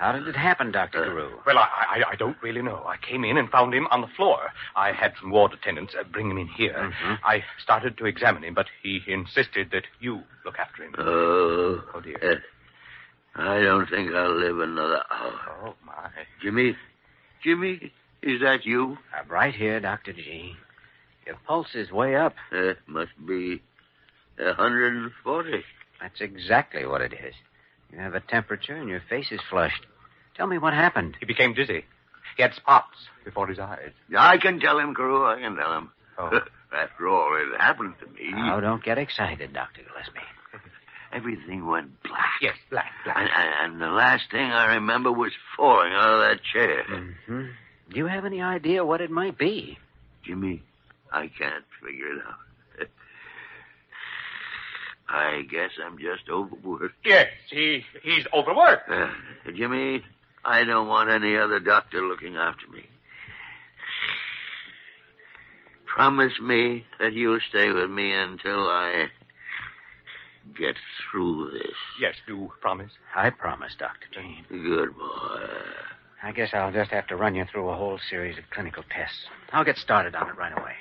How did it happen, Dr. Carew? Well, I don't really know. I came in and found him on the floor. I had some ward attendants bring him in here. Mm-hmm. I started to examine him, but he insisted that you look after him. Oh, dear. I don't think I'll live another hour. Oh, my. Jimmy, is that you? I'm right here, Dr. G. Your pulse is way up. Must be 140. That's exactly what it is. You have a temperature and your face is flushed. Tell me what happened. He became dizzy. He had spots before his eyes. I can tell him, Carew. I can tell him. Oh. After all, it happened to me. Now, don't get excited, Dr. Gillespie. Everything went black. Yes, black. And the last thing I remember was falling out of that chair. Mm-hmm. Do you have any idea what it might be? Jimmy, I can't figure it out. I guess I'm just overworked. Yes, he's overworked. Jimmy, I don't want any other doctor looking after me. Promise me that you'll stay with me until I get through this. Yes, do promise. I promise, Dr. G. Good boy. I guess I'll just have to run you through a whole series of clinical tests. I'll get started on it right away.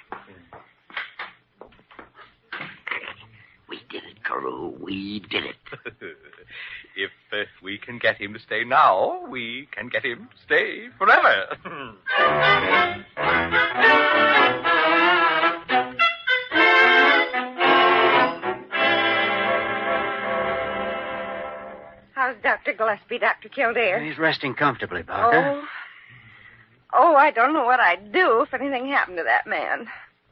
We did it, Carew. We did it. If we can get him to stay now, we can get him to stay forever. How's Dr. Gillespie, Dr. Kildare? He's resting comfortably, Parker. Oh, I don't know what I'd do if anything happened to that man.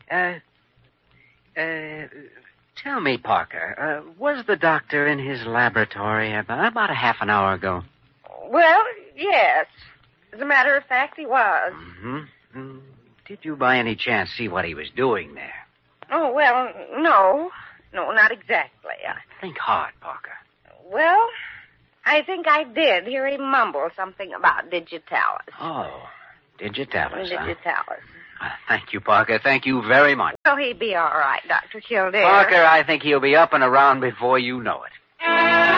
Tell me, Parker, was the doctor in his laboratory about a half an hour ago? Well, yes. As a matter of fact, he was. Mm-hmm. Did you by any chance see what he was doing there? Oh, well, no. No, not exactly. Think hard, Parker. Well, I think I did hear him mumble something about digitalis. Oh, digitalis, huh? Digitalis. Thank you, Parker. Thank you very much. Well, he'd be all right, Dr. Kildare. Parker, I think he'll be up and around before you know it.